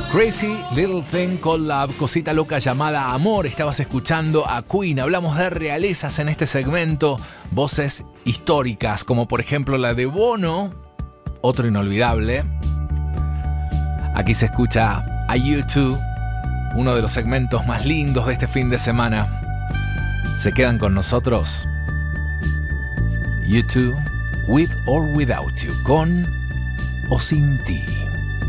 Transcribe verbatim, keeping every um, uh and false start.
Crazy Little Thing Called Love, cosita loca llamada amor. Estabas escuchando a Queen. Hablamos de realezas en este segmento, voces históricas, como por ejemplo la de Bono, otro inolvidable. Aquí se escucha a U dos, uno de los segmentos más lindos de este fin de semana. ¿Se quedan con nosotros? U dos, With or Without You, con o sin ti.